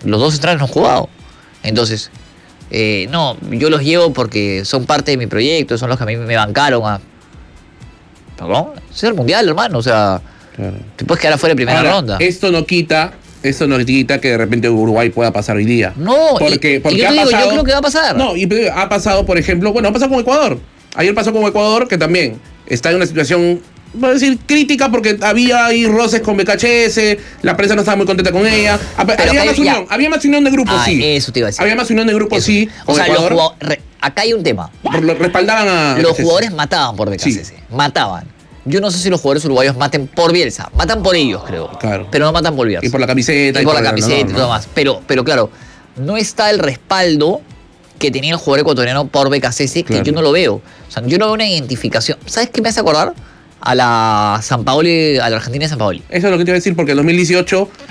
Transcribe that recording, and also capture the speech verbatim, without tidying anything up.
los dos centrales no han jugado. Entonces, eh, no, yo los llevo porque son parte de mi proyecto, son los que a mí me bancaron a... Perdón, es el mundial, hermano, o sea, claro. Te puedes quedar afuera de primera Ahora, ronda. Esto no quita... Eso no quita que de repente Uruguay pueda pasar hoy día. No, porque, y, porque y yo, ha digo, pasado, yo creo que va a pasar. No, y ha pasado, por ejemplo, bueno, ha pasado con Ecuador. Ayer pasó con Ecuador, que también está en una situación, voy a decir, crítica, porque había ahí roces con B K H S, la prensa no estaba muy contenta con ella. Pero había, más ya. unión, había más unión de grupos, ah, sí. Eso te iba a decir. Había más unión de grupos, eso. sí. O sea, Ecuador. los jugadores, acá hay un tema. Lo respaldaban a... Los jugadores mataban por B K H S. Sí. Mataban. Yo no sé si los jugadores uruguayos maten por Bielsa. Matan por ellos, creo. Claro. Pero no matan por Bielsa. Y por la camiseta. Y, y por la por camiseta no, y todo no. más. Pero, pero claro, no está el respaldo que tenía el jugador ecuatoriano por B K H S, Claro. que yo no lo veo. O sea, yo no veo una identificación. ¿Sabes qué me hace acordar? A la San Paoli, a la Argentina de San Paoli. Eso es lo que te iba a decir, porque en dos mil dieciocho